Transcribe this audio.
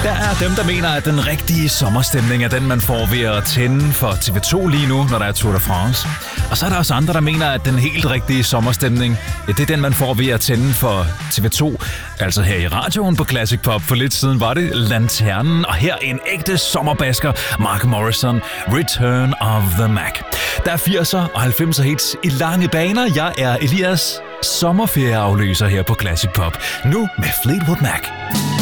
Der er dem, der mener, at den rigtige sommerstemning er den, man får ved at tænde for TV2 lige nu, når der er Tour de France. Og så er der også andre, der mener, at den helt rigtige sommerstemning, det er den, man får ved at tænde for TV2. Altså her i radioen på Classic Pop. For lidt siden var det Lanternen, og her en ægte sommerbasker, Mark Morrison, Return of the Mac. Der er 80'er og 90'er hits i lange baner. Jeg er Elias, sommerferieafløser her på Classic Pop. Nu med Fleetwood Mac.